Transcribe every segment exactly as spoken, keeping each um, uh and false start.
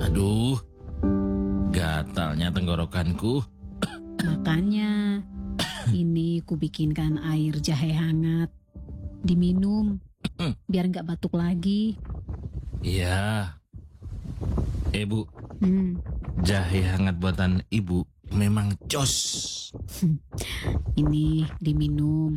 Aduh, gatalnya tenggorokanku. Makanya ini ku bikinkan air jahe hangat. Diminum, biar nggak batuk lagi. Iya. Eh Bu, Hmm, jahe hangat buatan Ibu memang jos. ini diminum.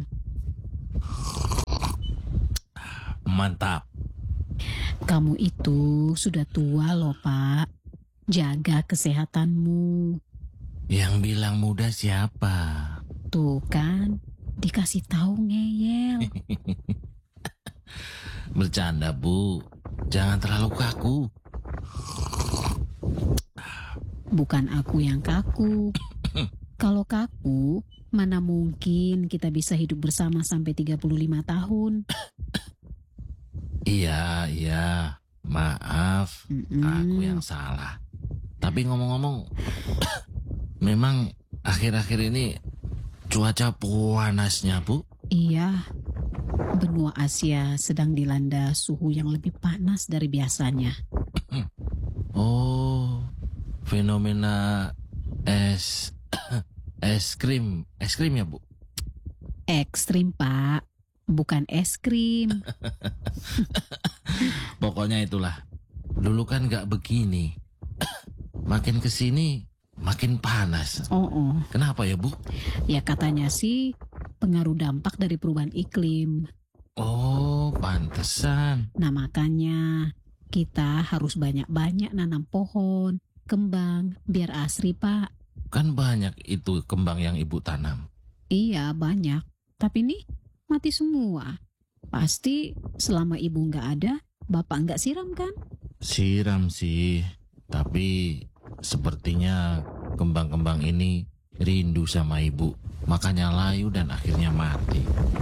Mantap. Kamu itu sudah tua loh, Pak. Jaga kesehatanmu. Yang bilang muda siapa? Tuh kan, dikasih tahu ngeyel. Bercanda Bu, jangan terlalu kaku. Bukan aku yang kaku. Kalau kaku, mana mungkin kita bisa hidup bersama sampai tiga puluh lima tahun. Iya, iya. Maaf, Mm-mm. aku yang salah. Tapi ngomong-ngomong, memang akhir-akhir ini cuaca panasnya, Bu. Iya, benua Asia sedang dilanda suhu yang lebih panas dari biasanya. Oh, fenomena es es krim, es krim ya, Bu? Ekstrim, Pak. Bukan es krim. Pokoknya itulah. Dulu kan gak begini. Makin kesini, makin panas. Oh, oh. Kenapa ya, Bu? Ya katanya sih pengaruh dampak dari perubahan iklim. Oh, pantesan. Nah makanya kita harus banyak-banyak nanam pohon, kembang, biar asri, Pak. Kan banyak itu kembang yang Ibu tanam. Iya banyak, tapi nih mati semua. Pasti selama ibu nggak ada, bapak nggak siram kan? Siram sih, tapi sepertinya kembang-kembang ini rindu sama Ibu. Makanya layu dan akhirnya mati.